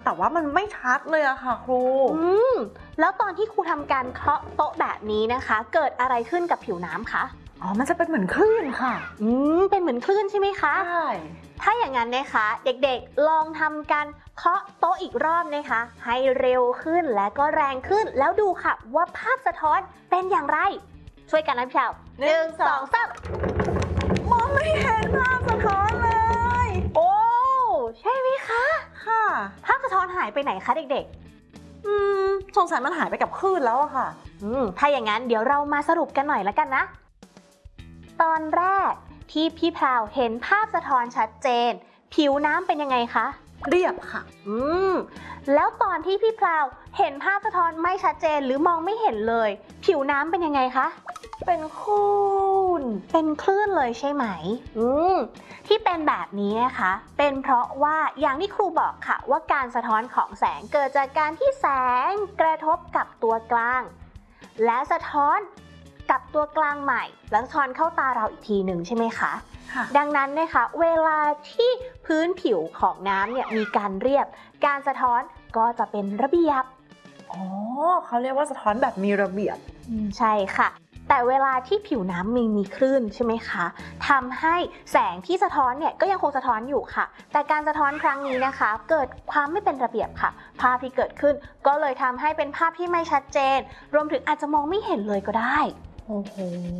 แต่ว่ามันไม่ชัดเลยอะค่ะครูแล้วตอนที่ครูทำการเคาะโต๊ะแบบนี้นะคะเกิดอะไรขึ้นกับผิวน้ำคะอ๋อมันจะเป็นเหมือนคลื่นค่ะเป็นเหมือนคลื่นใช่ไหมคะใช่ถ้าอย่างนั้นนะคะเด็กๆลองทำการเคาะโต๊ะอีกรอบนะคะให้เร็วขึ้นและก็แรงขึ้นแล้วดูค่ะว่าภาพสะท้อนเป็นอย่างไรช่วยกันนะพี่ชาว1 2 3 มองไม่เห็นภาพสะท้อนเลยโอ้ใช่ไหมคะค่ะภาพสะท้อนหายไปไหนคะเด็กๆสงสัยมันหายไปกับคลื่นแล้วอะค่ะถ้าอย่างนั้นเดี๋ยวเรามาสรุปกันหน่อยแล้วกันนะตอนแรกที่พี่พราวเห็นภาพสะท้อนชัดเจนผิวน้ำเป็นยังไงคะเรียบค่ะแล้วตอนที่พี่พราวเห็นภาพสะท้อนไม่ชัดเจนหรือมองไม่เห็นเลยผิวน้ำเป็นยังไงคะเป็นคลื่นเลยใช่ไหมที่เป็นแบบนี้นะคะเป็นเพราะว่าอย่างที่ครูบอกค่ะว่าการสะท้อนของแสงเกิดจากการที่แสงกระทบกับตัวกลางและสะท้อนกับตัวกลางใหม่แล้วสะท้อนเข้าตาเราอีกทีหนึ่งใช่ไหมคะดังนั้นนะคะเวลาที่พื้นผิวของน้ำเนี่ยมีการเรียบการสะท้อนก็จะเป็นระเบียบเขาเรียกว่าสะท้อนแบบมีระเบียบใช่ค่ะแต่เวลาที่ผิวน้ำมีคลื่นใช่ไหมคะทำให้แสงที่สะท้อนเนี่ยก็ยังคงสะท้อนอยู่ค่ะแต่การสะท้อนครั้งนี้นะคะเกิดความไม่เป็นระเบียบค่ะภาพที่เกิดขึ้นก็เลยทำให้เป็นภาพที่ไม่ชัดเจนรวมถึงอาจจะมองไม่เห็นเลยก็ได้โอ้โห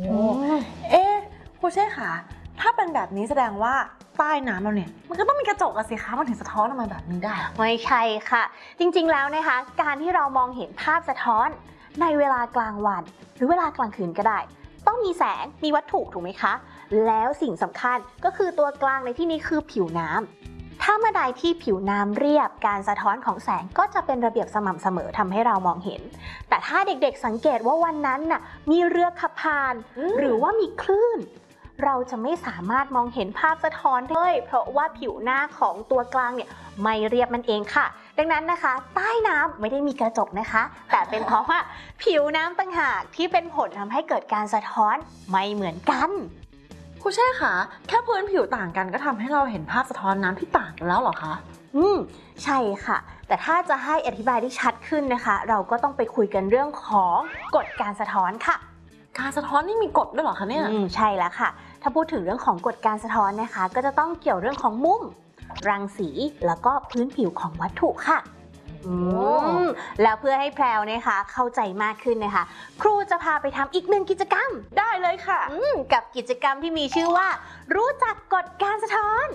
ครูเช่ค่ะถ้าเป็นแบบนี้แสดงว่าใต้น้ำเราเนี่ยมันก็ต้องมีกระจกสิคะมันถึงสะท้อนออกมาแบบนี้ได้ไม่ใช่ค่ะจริงๆแล้วนะคะการที่เรามองเห็นภาพสะท้อนในเวลากลางวันหรือเวลากลางคืนก็ได้ต้องมีแสงมีวัตถุถูกไหมคะแล้วสิ่งสำคัญก็คือตัวกลางในที่นี้คือผิวน้ำถ้าเมื่อใดที่ผิวน้ำเรียบการสะท้อนของแสงก็จะเป็นระเบียบสม่ำเสมอทำให้เรามองเห็นแต่ถ้าเด็กๆสังเกตว่าวันนั้นน่ะมีเรือขับผ่านหรือว่ามีคลื่นเราจะไม่สามารถมองเห็นภาพสะท้อนเลยเพราะว่าผิวหน้าของตัวกลางเนี่ยไม่เรียบมันเองค่ะดังนั้นนะคะใต้น้ำไม่ได้มีกระจกนะคะแต่เป็นเพราะว่าผิวน้ำต่างหากที่เป็นผลทำให้เกิดการสะท้อนไม่เหมือนกันครูเช่ค่ะแค่พื้นผิวต่างกันก็ทำให้เราเห็นภาพสะท้อนน้ำที่ต่างกันแล้วเหรอคะใช่ค่ะแต่ถ้าจะให้อธิบายได้ชัดขึ้นนะคะเราก็ต้องไปคุยกันเรื่องของกฎการสะท้อนค่ะการสะท้อนนี่มีกฎด้วยเหรอคะเนี่ยใช่แล้วค่ะถ้าพูดถึงเรื่องของกฎการสะท้อนนะคะก็จะต้องเกี่ยวเรื่องของมุมรังสีแล้วก็พื้นผิวของวัตถุค่ะแล้วเพื่อให้แพรวนะคะเข้าใจมากขึ้นนะคะครูจะพาไปทำอีก1กิจกรรมได้เลยค่ะกับกิจกรรมที่มีชื่อว่ารู้จักกฎการสะท้อน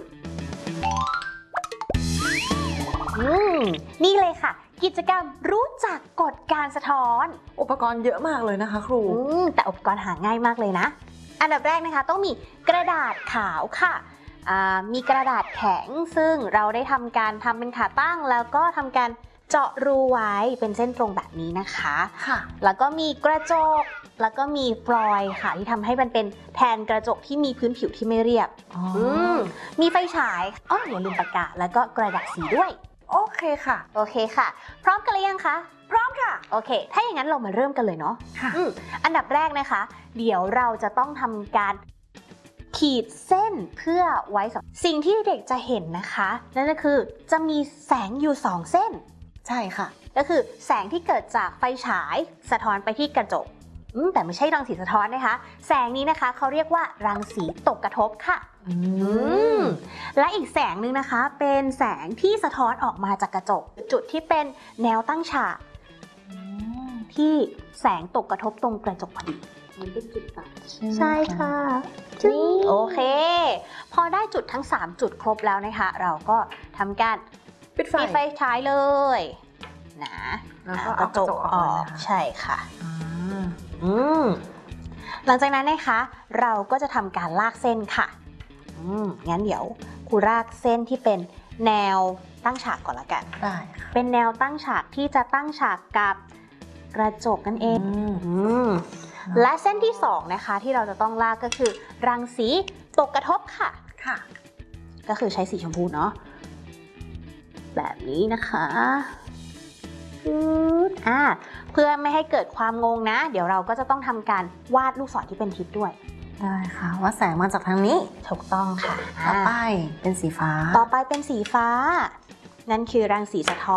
นี่เลยค่ะกิจกรรมรู้จักกฎการสะท้อนอุปกรณ์เยอะมากเลยนะคะครูแต่อุปกรณ์หาง่ายมากเลยนะอันดับแรกนะคะต้องมีกระดาษขาวค่ะมีกระดาษแข็งซึ่งเราได้ทำการทำเป็นขาตั้งแล้วก็ทำการเจาะรูไว้เป็นเส้นตรงแบบนี้นะคะค่ะแล้วก็มีกระจกแล้วก็มีฟลอยด์ค่ะที่ทำให้มันเป็นแทนกระจกที่มีพื้นผิวที่ไม่เรียบมีไฟฉายอย่าลืมปากกาแล้วก็กระดาษสีด้วยโอเคค่ะพร้อมกันหรือยังคะพร้อมค่ะโอเคถ้าอย่างนั้นเรามาเริ่มกันเลยเนาะค่ะอันดับแรกนะคะเดี๋ยวเราจะต้องทำการขีดเส้นเพื่อไว้สิ่งที่เด็กจะเห็นนะคะนั่นก็คือจะมีแสงอยู่2เส้นใช่ค่ะก็คือแสงที่เกิดจากไฟฉายสะท้อนไปที่กระจกแต่ไม่ใช่รังสีสะท้อนนะคะแสงนี้นะคะเขาเรียกว่ารังสีตกกระทบค่ะและอีกแสงหนึ่งนะคะเป็นแสงที่สะท้อนออกมาจากกระจกจุดที่เป็นแนวตั้งฉากที่แสงตกกระทบตรงกระจกพอดีมันเป็นจุดตัดใช่ค่ะนี่โอเคพอได้จุดทั้ง3จุดครบแล้วนะคะเราก็ทำการปิดไฟฉายเลยนะแล้วก็กระจกออกใช่ค่ะหลังจากนั้นนะคะเราก็จะทำการลากเส้นค่ะงั้นเดี๋ยวครูลากเส้นที่เป็นแนวตั้งฉากก่อนละกันได้ค่ะเป็นแนวตั้งฉากที่จะตั้งฉากกับกระจกนั่นเองและเส้นที่2นะคะที่เราจะต้องลากก็คือรังสีตกกระทบค่ะก็คือใช้สีชมพูเนาะแบบนี้นะคะเพื่อไม่ให้เกิดความงงนะเดี๋ยวเราก็จะต้องทำการวาดลูกศรที่เป็นทิศด้วยได้ค่ะว่าแสงมาจากทางนี้ถูกต้องค่ะต่อไปเป็นสีฟ้านั่นคือรังสีสะท้อน